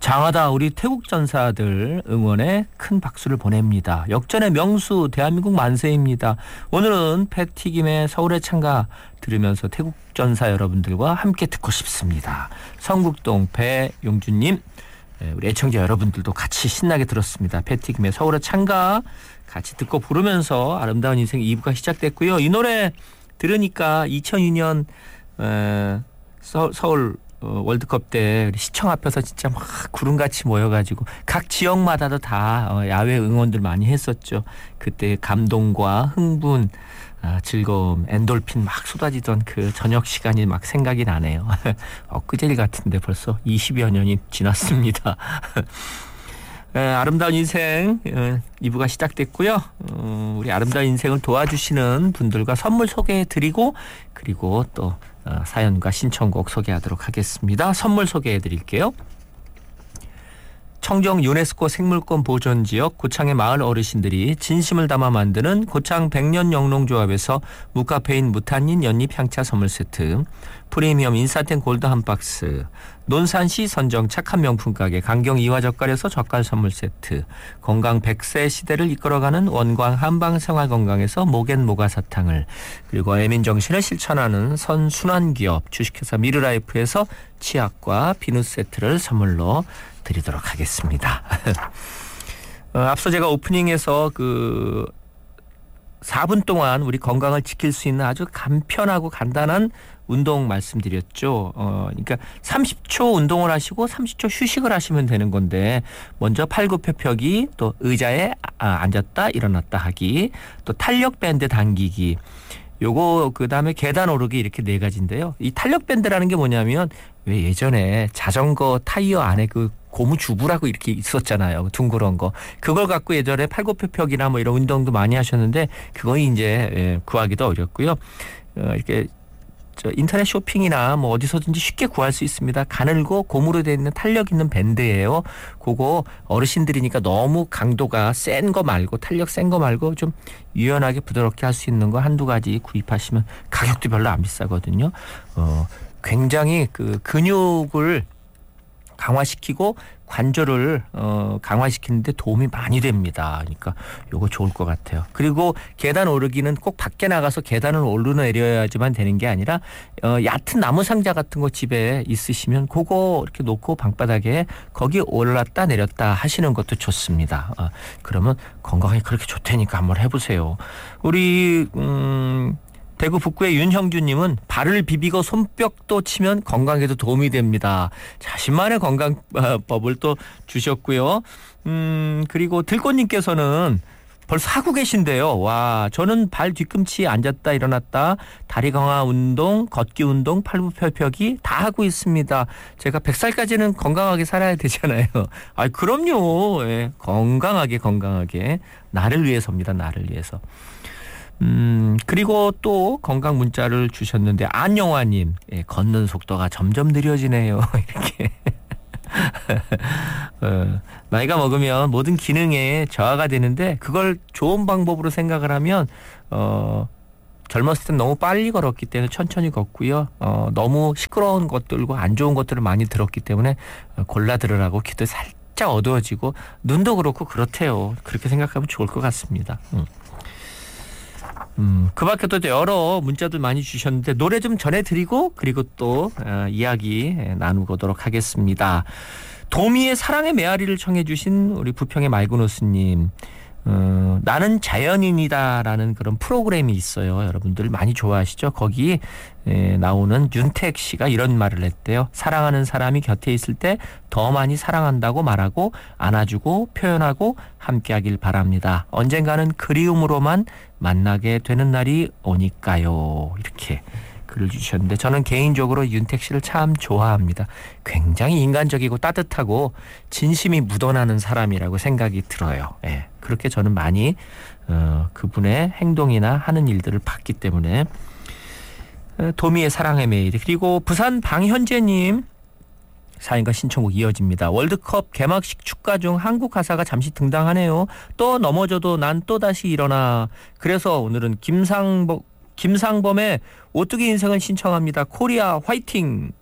장하다 우리 태국 전사들 응원에 큰 박수를 보냅니다. 역전의 명수 대한민국 만세입니다. 오늘은 패튀김의 서울의 창가 들으면서 태국 전사 여러분들과 함께 듣고 싶습니다. 성국동 배용준님, 우리 애청자 여러분들도 같이 신나게 들었습니다. 패튀김의 서울의 창가 같이 듣고 부르면서 아름다운 인생 2부가 시작됐고요. 이 노래 들으니까 2002년 서울 월드컵 때 시청 앞에서 진짜 막 구름같이 모여가지고 각 지역마다도 다 야외 응원들 많이 했었죠. 그때 감동과 흥분, 즐거움, 엔돌핀 막 쏟아지던 그 저녁 시간이 막 생각이 나네요. 엊그제일 같은데 벌써 20여 년이 지났습니다. 아름다운 인생 2부가 시작됐고요. 우리 아름다운 인생을 도와주시는 분들과 선물 소개해드리고 그리고 또 사연과 신청곡 소개하도록 하겠습니다. 선물 소개해드릴게요. 청정 유네스코 생물권 보존지역 고창의 마을 어르신들이 진심을 담아 만드는 고창 백년 영농조합에서 무카페인 무탄닌 연잎 향차 선물 세트, 프리미엄 인사텐 골드 한 박스, 논산시 선정 착한 명품 가게 강경 이화젓갈에서 젓갈 선물 세트, 건강 100세 시대를 이끌어가는 원광 한방생활건강에서 목앤 모가사탕을, 그리고 애민정신을 실천하는 선순환기업 주식회사 미르라이프에서 치약과 비누 세트를 선물로 드리도록 하겠습니다. 앞서 제가 오프닝에서 4분 동안 우리 건강을 지킬 수 있는 아주 간편하고 간단한 운동 말씀드렸죠. 그러니까 30초 운동을 하시고 30초 휴식을 하시면 되는 건데, 먼저 팔굽혀펴기, 또 의자에 앉았다 일어났다 하기, 또 탄력 밴드 당기기, 요거 그다음에 계단 오르기, 이렇게 4가지인데요. 이 탄력 밴드라는 게 뭐냐면, 왜 예전에 자전거 타이어 안에 그 고무 주부라고 이렇게 있었잖아요. 둥그런 거. 그걸 갖고 예전에 팔굽혀펴기나 뭐 이런 운동도 많이 하셨는데, 그거 이제 구하기도 어렵고요. 이렇게 인터넷 쇼핑이나 뭐 어디서든지 쉽게 구할 수 있습니다. 가늘고 고무로 되어 있는 탄력 있는 밴드예요. 그거 어르신들이니까 너무 강도가 센 거 말고, 탄력 센 거 말고 좀 유연하게 부드럽게 할 수 있는 거 한두 가지 구입하시면 가격도 별로 안 비싸거든요. 굉장히 그 근육을 강화시키고 관절을 강화시키는데 도움이 많이 됩니다. 그러니까 요거 좋을 것 같아요. 그리고 계단 오르기는 꼭 밖에 나가서 계단을 오르내려야지만 되는 게 아니라 얕은 나무 상자 같은 거 집에 있으시면 그거 이렇게 놓고 방바닥에 거기 올랐다 내렸다 하시는 것도 좋습니다. 그러면 건강에 그렇게 좋다니까 한번 해보세요. 우리 대구 북구의 윤형주님은 발을 비비고 손뼉도 치면 건강에도 도움이 됩니다. 자신만의 건강법을 또 주셨고요. 그리고 들꽃님께서는 벌써 하고 계신데요. 와, 저는 발 뒤꿈치 앉았다 일어났다, 다리 강화 운동, 걷기 운동, 팔굽혀펴기 다 하고 있습니다. 제가 100살까지는 건강하게 살아야 되잖아요. 그럼요. 예, 건강하게 나를 위해서입니다. 나를 위해서. 그리고 또 건강 문자를 주셨는데, 안영화님, 걷는 속도가 점점 느려지네요. 이렇게. 나이가 먹으면 모든 기능에 저하가 되는데, 그걸 좋은 방법으로 생각을 하면, 젊었을 땐 너무 빨리 걸었기 때문에 천천히 걷고요. 너무 시끄러운 것들과 안 좋은 것들을 많이 들었기 때문에 골라 들으라고 귀도 살짝 어두워지고, 눈도 그렇고 그렇대요. 그렇게 생각하면 좋을 것 같습니다. 그 밖에도 여러 문자들 많이 주셨는데, 노래 좀 전해드리고 그리고 또 이야기 나누도록 하겠습니다. 도미의 사랑의 메아리를 청해 주신 우리 부평의 말구노스님, 나는 자연인이다라는 그런 프로그램이 있어요. 여러분들 많이 좋아하시죠? 거기 나오는 윤택 씨가 이런 말을 했대요. 사랑하는 사람이 곁에 있을 때 더 많이 사랑한다고 말하고 안아주고 표현하고 함께하길 바랍니다. 언젠가는 그리움으로만 만나게 되는 날이 오니까요. 이렇게 글을 주셨는데, 저는 개인적으로 윤택 씨를 참 좋아합니다. 굉장히 인간적이고 따뜻하고 진심이 묻어나는 사람이라고 생각이 들어요. 예, 그렇게 저는 많이 그분의 행동이나 하는 일들을 봤기 때문에. 도미의 사랑의 메일, 그리고 부산 방현재님 사연과 신청곡 이어집니다. 월드컵 개막식 축가 중 한국 가사가 잠시 등장하네요. 또 넘어져도 난 또다시 일어나. 그래서 오늘은 김상범의 오뚜기 인생을 신청합니다. 코리아 화이팅.